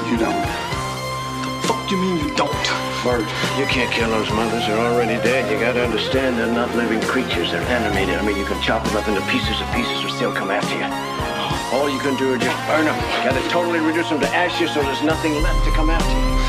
You don't. The fuck do you mean you don't? Bert, you can't kill those mothers. They're already dead. You gotta understand they're not living creatures. They're animated. I mean, you can chop them up into pieces or still come after you. All you can do is just burn them. You gotta totally reduce them to ashes so there's nothing left to come after you.